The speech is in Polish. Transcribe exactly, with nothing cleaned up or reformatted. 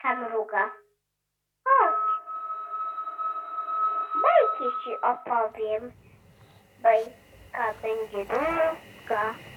bajka druga. Chodź. Bajki ci opowiem. Bajka będzie długa.